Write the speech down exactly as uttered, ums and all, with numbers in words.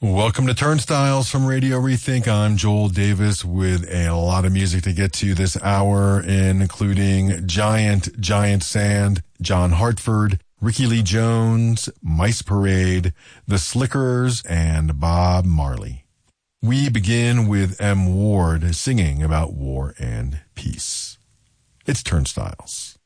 Welcome to Turnstiles from Radio Rethink. I'm Joel Davis with a lot of music to get to this hour, including Giant, Giant Sand, John Hartford, Ricky Lee Jones, Mice Parade, The Slickers, and Bob Marley. We begin with M. Ward singing about war and peace. It's Turnstiles.